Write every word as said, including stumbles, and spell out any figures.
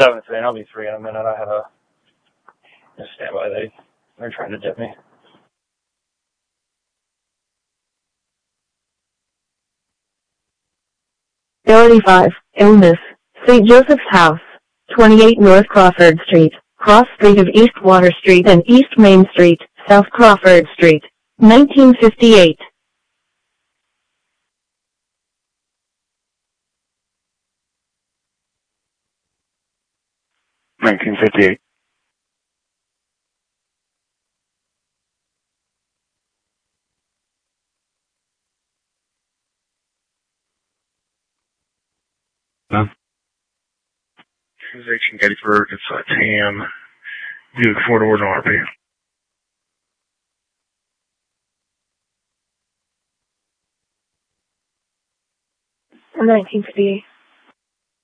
seven three, and I'll be three in a minute. I have a, a standby. They, they're trying to dip me. thirty-five, Illness, Saint Joseph's House, twenty-eight North Crawford Street, Cross Street of East Water Street and East Main Street, South Crawford Street, nineteen fifty-eight. nineteen fifty-eight. No. Reaching Gettysburg, it's uh, Tam, Duke, four doors on R P. nineteen fifty-eight.